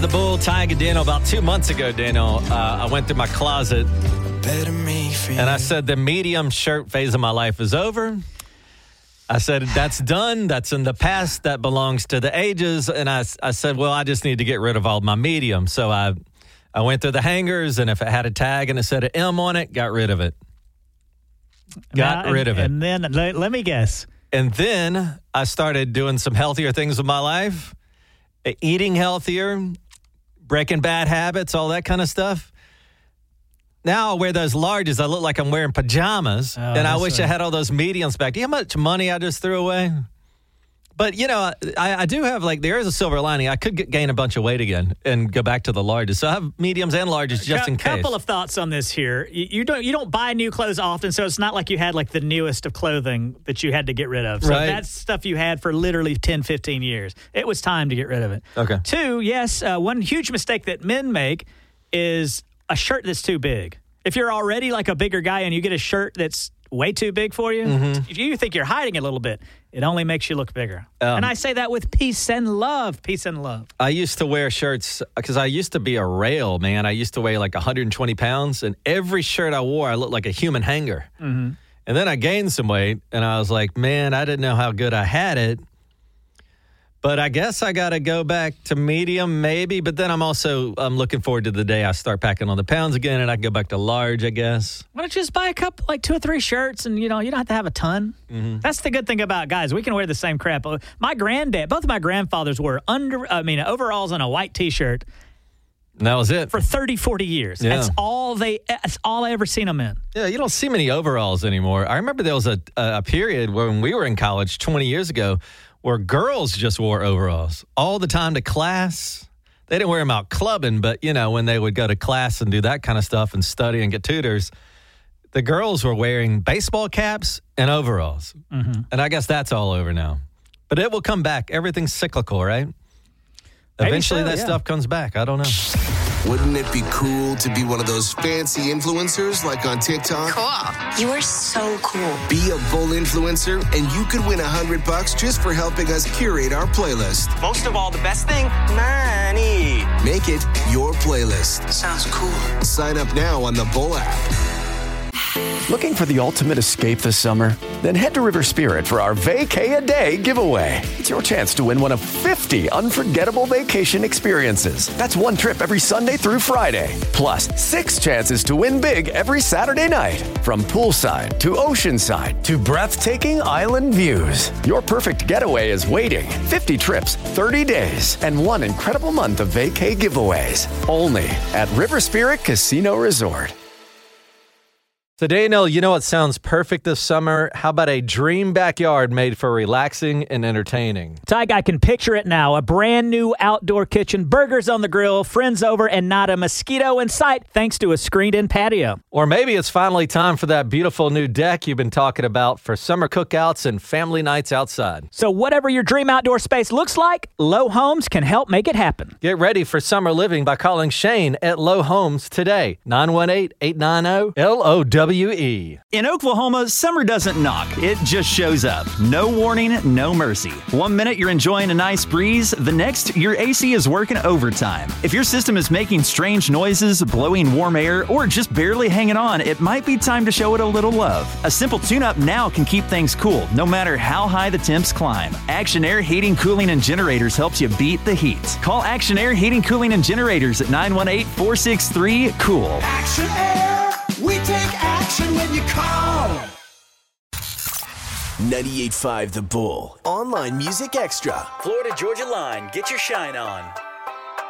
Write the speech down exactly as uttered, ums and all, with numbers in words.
The Bull, Tiger Daniel. About two months ago, Daniel, uh, I went through my closet and I said the medium shirt phase of my life is over. I said, that's done. That's in the past. That belongs to the ages. And I, I said, well, I just need to get rid of all my medium. So I, I went through the hangers, and if it had a tag and it said an M on it, got rid of it. Got now, rid of it. And then, let, let me guess. And then I started doing some healthier things with my life, eating healthier, breaking bad habits, all that kind of stuff. Now I wear those larges. I look like I'm wearing pajamas, oh, and I wish right. I had all those mediums back. Do you know how much money I just threw away? But, you know, I, I do have, like, there is a silver lining. I could get, gain a bunch of weight again and go back to the larges. So I have mediums and larges just Co- in case. Couple of thoughts on this here. You, you don't you don't buy new clothes often, so it's not like you had, like, the newest of clothing that you had to get rid of. So Right. that's stuff you had for literally ten, fifteen years. It was time to get rid of it. Okay. Two, yes, uh, one huge mistake that men make is a shirt that's too big. If you're already, like, a bigger guy and you get a shirt that's way too big for you, Mm-hmm. if you think you're hiding a little bit, it only makes you look bigger. Um, and I say that with peace and love. Peace and love. I used to wear shirts because I used to be a rail, man. I used to weigh like one hundred twenty pounds, and every shirt I wore, I looked like a human hanger. Mm-hmm. And then I gained some weight, and I was like, man, I didn't know how good I had it. But I guess I got to go back to medium maybe. But then I'm also I'm looking forward to the day I start packing on the pounds again, and I can go back to large, I guess. Why don't you just buy a couple, like two or three shirts, and, you know, you don't have to have a ton. Mm-hmm. That's the good thing about guys. We can wear the same crap. My granddad, both of my grandfathers wore under, I mean, overalls and a white T-shirt And that was it. for thirty, forty years. Yeah. That's all they, that's all I ever seen them in. Yeah, you don't see many overalls anymore. I remember there was a, a period when we were in college twenty years ago where girls just wore overalls all the time to class. They didn't wear them out clubbing, but, you know, when they would go to class and do that kind of stuff and study and get tutors, the girls were wearing baseball caps and overalls. Mm-hmm. And I guess that's all over now. But it will come back. Everything's cyclical, right? Maybe Eventually so, that yeah. stuff comes back. I don't know. Wouldn't it be cool to be one of those fancy influencers like on TikTok? Cool. You are so cool. Be a Bull influencer, and you could win a hundred bucks just for helping us curate our playlist. Most of all, the best thing, money. Make it your playlist. Sounds cool. Sign up now on the Bull app. Looking for the ultimate escape this summer? Then head to River Spirit for our Vacay-A-Day giveaway. It's your chance to win one of fifty unforgettable vacation experiences. That's one trip every Sunday through Friday. Plus, six chances to win big every Saturday night. From poolside to oceanside to breathtaking island views. Your perfect getaway is waiting. fifty trips, thirty days, and one incredible month of vacay giveaways. Only at River Spirit Casino Resort. So, Daniel, you know what sounds perfect this summer? How about a dream backyard made for relaxing and entertaining? Tyke, I can picture it now. A brand new outdoor kitchen, burgers on the grill, friends over, and not a mosquito in sight thanks to a screened-in patio. Or maybe it's finally time for that beautiful new deck you've been talking about for summer cookouts and family nights outside. So whatever your dream outdoor space looks like, Low Homes can help make it happen. Get ready for summer living by calling Shane at Low Homes today. nine one eight, eight nine zero, L O W E. In Oklahoma, summer doesn't knock. It just shows up. No warning, no mercy. One minute you're enjoying a nice breeze, the next your A C is working overtime. If your system is making strange noises, blowing warm air, or just barely hanging on, it might be time to show it a little love. A simple tune-up now can keep things cool, no matter how high the temps climb. Action Air Heating, Cooling, and Generators helps you beat the heat. Call Action Air Heating, Cooling, and Generators at nine one eight, four six three, COOL. Action Air, we take action when you call. ninety-eight point five The Bull. Online Music Extra. Florida Georgia Line. Get your shine on.